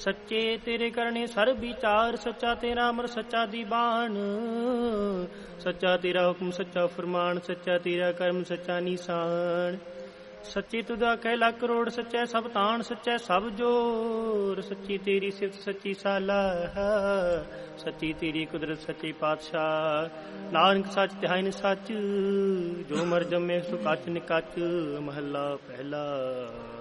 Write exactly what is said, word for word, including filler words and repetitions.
ਸੱਚੇ ਤੇਰੇ ਕਰਨੇ ਸਰਬ ਵਿਚਾਰ, ਸੱਚਾ ਤੇਰਾ ਅਮਰ ਸੱਚਾ ਦੀਵਾਨ, ਸੱਚਾ ਤੇਰਾ ਹੁਕਮ ਸੱਚਾ ਫਰਮਾਨ, ਸੱਚਾ ਤੇਰਾ ਕਰਮ ਸੱਚਾ ਨਿਸ਼ਾਨ। ਸੱਚੀ ਤੁਦਾ ਕਹਿ ਲੱਖ ਕਰੋੜ, ਸੱਚਾ ਸਭ ਤਾਣ, ਸੱਚਾ ਸਭ ਜੋਰ, ਸੱਚੀ ਤੇਰੀ ਸਿਫਤ ਸੱਚੀ ਸਾਲਾਹ, ਸੱਚੀ ਤੇਰੀ ਕੁਦਰਤ ਸੱਚੇ ਪਾਤਸ਼ਾਹ। ਨਾਨਕ ਸੱਚ ਤਿਹਾਇਨ ਸੱਚ, ਜੋ ਮਰ ਜੰਮੇ ਸੋ ਕੱਚ ਨਿਕੱਚ। ਮਹੱਲਾ ਪਹਿਲਾ।